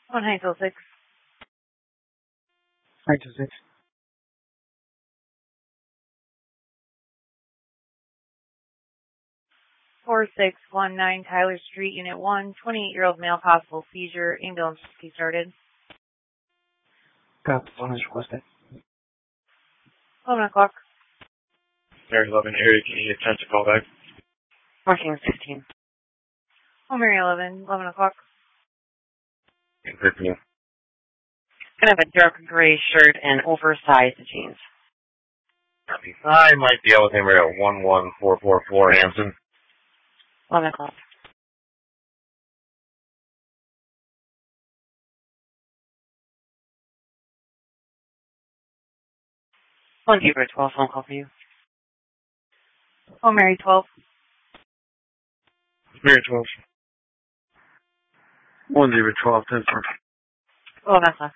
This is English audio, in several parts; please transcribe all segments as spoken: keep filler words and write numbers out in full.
One nine oh six. nine two six. four six one nine Tyler Street, Unit one, twenty-eight-year-old male, possible seizure. Ambulance rescue started. Got one requested. eleven o'clock. Mary eleven, area, can you attempt to call back? Working fifteen. Oh, Mary eleven, eleven o'clock. Interview. Gonna have a dark gray shirt and oversized jeans. I might be able to him at one one four four four Hanson. eleven o'clock. One Zebra twelve, phone call for you. Oh, Mary twelve. Mary twelve. One Zebra twelve, ten four. eleven o'clock.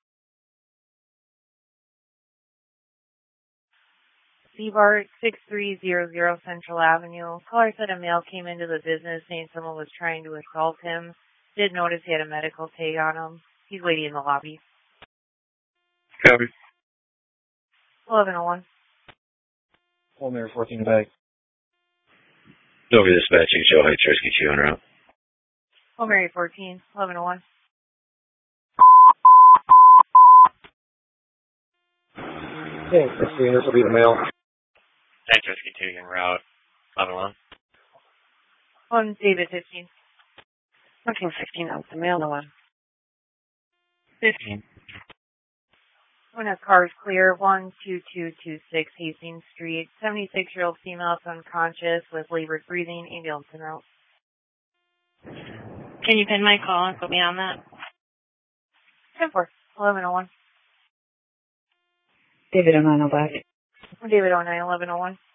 C-Bar six three zero zero Central Avenue. Caller said a male came into the business saying someone was trying to assault him. Did notice he had a medical tag on him. He's waiting in the lobby. Copy. eleven oh one. Full Mary fourteen bag. Over dispatching, show Heights Rescue two on route. Oh, Mary fourteen, eleven oh one. Hey, sixteen, this will be the mail. Heights Rescue two en route. eleven one. One David fifteen. Working fifteen out the mail, no one. fifteen. When a car is clear, one two two two six Hastings Street. seventy-six-year-old female is unconscious with labored breathing. Ambulance en route. Can you pin my call and put me on that? ten four, eleven oh one. David oh nine oh back. David oh nine, eleven oh one.